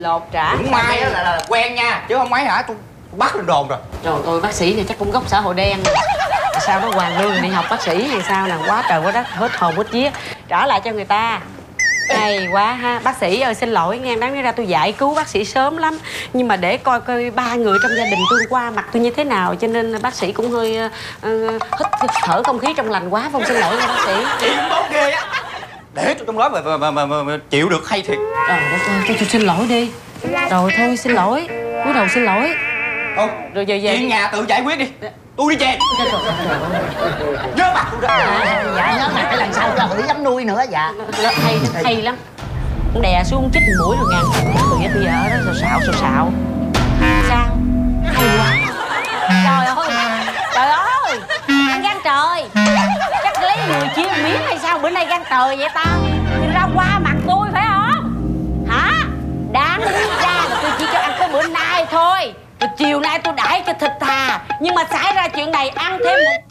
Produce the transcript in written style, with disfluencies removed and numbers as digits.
Lột trả. Cũng may á là quen nha, chứ không mấy hả tôi bắt lên đồn rồi. Trời ơi, bác sĩ này chắc cũng gốc xã hội đen. Sao đó Hoàng Lương đi học bác sĩ hay sao nè, quá trời quá đất, hết hồn hết vía. Trả lại cho người ta. Hay quá ha. Bác sĩ ơi, xin lỗi nghe, đáng ra tôi giải cứu bác sĩ sớm lắm, nhưng mà để coi coi ba người trong gia đình tôi qua mặt tôi như thế nào, cho nên bác sĩ cũng hơi hít thở không khí trong lành quá. Phong xin lỗi nha bác sĩ. Chị tốt ghê á. Để tôi trong đó mà chịu được hay thiệt. Trời đất ơi, tôi xin lỗi đi. Rồi thôi xin lỗi, cúi đầu xin lỗi. Thôi Rồi về chuyện nhà tự giải quyết đi. Tôi đi chèn. Nhớ mặt tôi ra. Dạ nhớ mặt lần sau cho Hữu dám nuôi nữa. Dạ hay lắm. Đè xuống chích mũi rồi ngàn người bây giờ đó sờ sạo sao hay quá. Trời ơi ăn gan trời, chắc lấy người chia miếng hay sao, bữa nay gan trời vậy ta. Thì ra qua mặt tôi phải không hả? Đáng lý ra là tôi chỉ cho ăn có bữa nay thôi, rồi chiều nay tôi đãi cho thịt thà, nhưng mà xảy ra chuyện này ăn thêm một